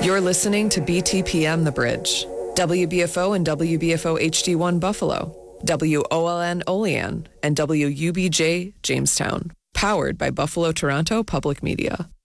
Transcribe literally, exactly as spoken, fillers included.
You're listening to B T P M The Bridge, W B F O and W B F O H D one Buffalo, W O L N Olean, and W U B J Jamestown, powered by Buffalo Toronto Public Media.